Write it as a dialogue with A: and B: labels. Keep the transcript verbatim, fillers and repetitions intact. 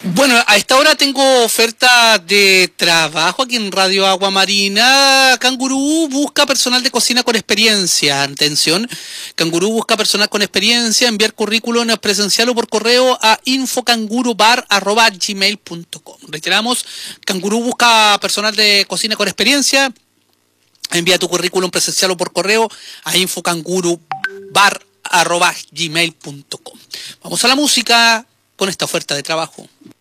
A: Bueno, a esta hora tengo oferta de trabajo aquí en Radio Agua Marina. Cangurú busca personal de cocina con experiencia. Atención, Cangurú busca personal con experiencia. Enviar currículum presencial o por correo a infocangurubar arroba gmail punto com. Reiteramos, Cangurú busca personal de cocina con experiencia. Envía tu currículum presencial o por correo a infocangurubar arroba gmail punto com. Vamos a la música con esta oferta de trabajo.